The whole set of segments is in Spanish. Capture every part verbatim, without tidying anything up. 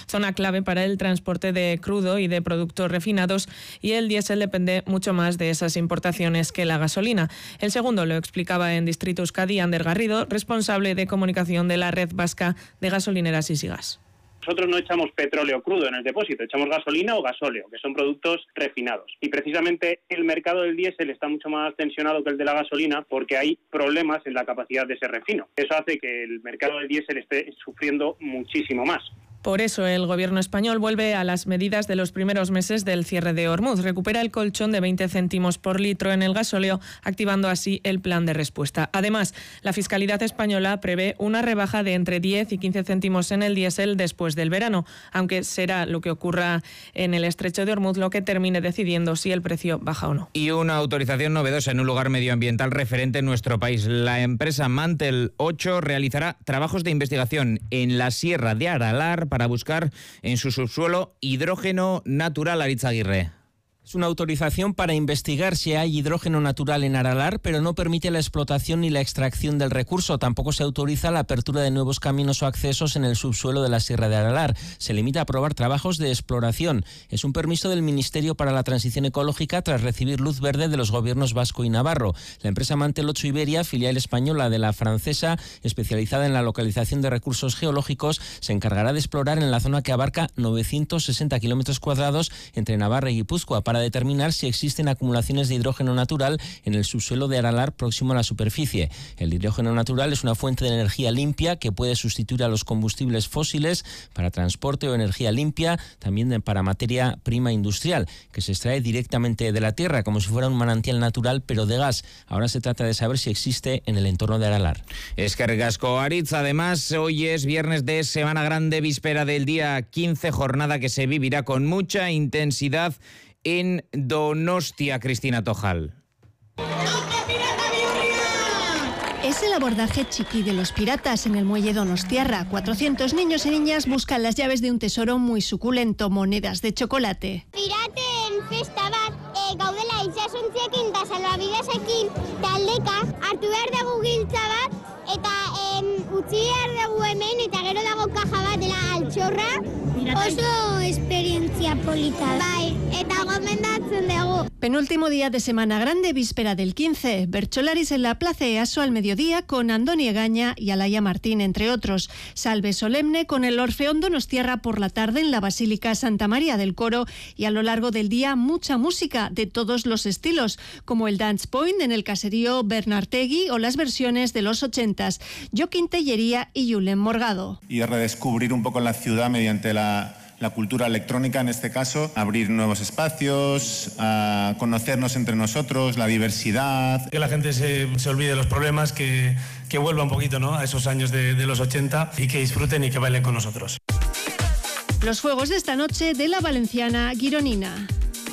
zona clave para el transporte de crudo y de productos refinados, y el diésel depende mucho más de esas importaciones que la gasolina. El segundo lo explicaba en Distrito Euskadi Ander Garrido, responsable de comunicación de la Red Vasca de Gasolineras y Sigas. Nosotros no echamos petróleo crudo en el depósito, echamos gasolina o gasóleo, que son productos refinados. Y precisamente el mercado del diésel está mucho más tensionado que el de la gasolina porque hay problemas en la capacidad de ese refino. Eso hace que el mercado del diésel esté sufriendo muchísimo más. Por eso el gobierno español vuelve a las medidas de los primeros meses del cierre de Ormuz. Recupera el colchón de veinte céntimos por litro en el gasóleo, activando así el plan de respuesta. Además, la fiscalidad española prevé una rebaja de entre diez y quince céntimos en el diésel después del verano, aunque será lo que ocurra en el estrecho de Ormuz lo que termine decidiendo si el precio baja o no. Y una autorización novedosa en un lugar medioambiental referente en nuestro país. La empresa Mantel ocho realizará trabajos de investigación en la Sierra de Aralar para buscar en su subsuelo hidrógeno natural. Aritz Aguirre. Es una autorización para investigar si hay hidrógeno natural en Aralar, pero no permite la explotación ni la extracción del recurso. Tampoco se autoriza la apertura de nuevos caminos o accesos en el subsuelo de la Sierra de Aralar. Se limita a aprobar trabajos de exploración. Es un permiso del Ministerio para la Transición Ecológica tras recibir luz verde de los gobiernos vasco y navarro. La empresa Mantel ocho Iberia, filial española de la francesa, especializada en la localización de recursos geológicos, se encargará de explorar en la zona que abarca novecientos sesenta kilómetros cuadrados entre Navarra y Guipúzcoa para determinar si existen acumulaciones de hidrógeno natural en el subsuelo de Aralar próximo a la superficie. El hidrógeno natural es una fuente de energía limpia que puede sustituir a los combustibles fósiles para transporte o energía limpia, también para materia prima industrial, que se extrae directamente de la tierra, como si fuera un manantial natural, pero de gas. Ahora se trata de saber si existe en el entorno de Aralar. Eskerrik asko, Aritz. Además, hoy es viernes de Semana Grande, víspera del día quince, jornada que se vivirá con mucha intensidad en Donostia. Cristina Tojal. Es el abordaje chiqui de los piratas en el muelle donostiarra. cuatrocientos niños y niñas buscan las llaves de un tesoro muy suculento, monedas de chocolate. Piraten festa bat, e, gaudela itxasuntziakin eta salbabidesekin taldeka, hartu behar dugu giltza bat, eta em, utzi behar dugu hemen, eta gero dago kaja bat dela altxorra. Oso esperientzia polita. Bai, eta gomendatzen dugu. Penúltimo día de Semana Grande, víspera del quince. Bercholaris en la Plaza EASO al mediodía con Andoni Egaña y Alaya Martín, entre otros. Salve solemne con el Orfeón Donostiarra por la tarde en la Basílica Santa María del Coro, y a lo largo del día mucha música de todos los estilos, como el Dance Point en el caserío Bernartegui o las versiones de los ochentas, Joaquín Tellería y Julen Morgado. Y redescubrir un poco la ciudad mediante la la cultura electrónica, en este caso, abrir nuevos espacios, a conocernos entre nosotros, la diversidad. Que la gente se, se olvide de los problemas, que, que vuelva un poquito, ¿no?, a esos años de, de los ochenta, y que disfruten y que bailen con nosotros. Los juegos de esta noche de la valenciana Gironina.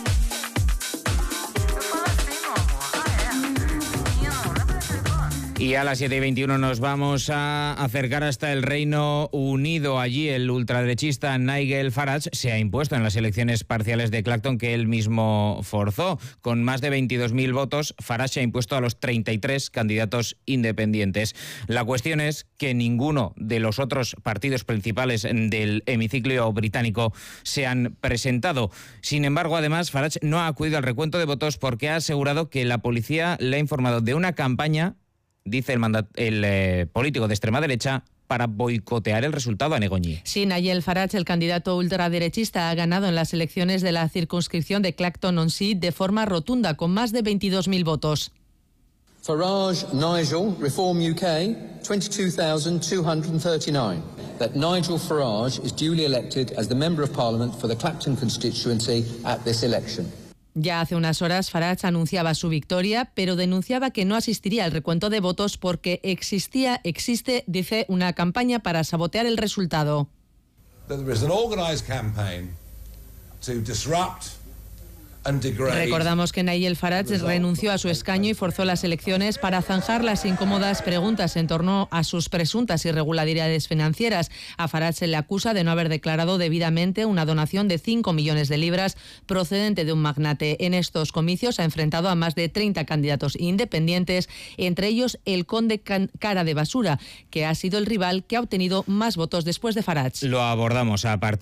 Y a las siete y veintiuno nos vamos a acercar hasta el Reino Unido. Allí el ultraderechista Nigel Farage se ha impuesto en las elecciones parciales de Clacton que él mismo forzó. Con más de veintidós mil votos, Farage se ha impuesto a los treinta y tres candidatos independientes. La cuestión es que ninguno de los otros partidos principales del hemiciclo británico se han presentado. Sin embargo, además, Farage no ha acudido al recuento de votos porque ha asegurado que la policía le ha informado de una campaña, dice el, mandat- el eh, político de extrema derecha, para boicotear el resultado a Negoñi. Sí, Nigel Farage, el candidato ultraderechista, ha ganado en las elecciones de la circunscripción de Clacton-on-Sea de forma rotunda, con más de veintidós mil votos. Farage, Nigel, Reform U K, twenty-two thousand two hundred thirty-nine. That Nigel Farage is duly elected as the Member of Parliament for the Clacton constituency at this election. Ya hace unas horas Farage anunciaba su victoria, pero denunciaba que no asistiría al recuento de votos porque existía, existe, dice, una campaña para sabotear el resultado. There is an organized campaign to disrupt Recordamos que Nigel Farage renunció a su escaño y forzó las elecciones para zanjar las incómodas preguntas en torno a sus presuntas irregularidades financieras. A Farage se le acusa de no haber declarado debidamente una donación de cinco millones de libras procedente de un magnate. En estos comicios ha enfrentado a más de treinta candidatos independientes, entre ellos el conde Cara de Basura, que ha sido el rival que ha obtenido más votos después de Farage. Lo abordamos a partir